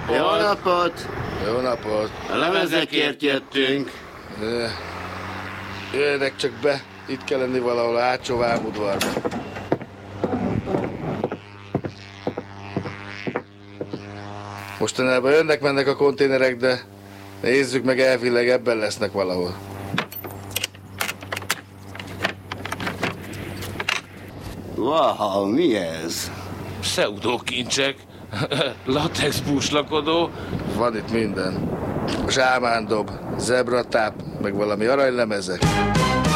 Jó napot! Jó napot! A lemezekért jöttünk. Jöjjenek csak be, itt kell lenni valahol a hátsó vámudvarban. Mostanában jönnek-mennek a konténerek, de nézzük meg, elvileg ebben lesznek valahol. Wow, mi ez? Pseudokincsek, latex búslakodó. Van itt minden. Zsámándob, zebratáp, meg valami aranylemezek.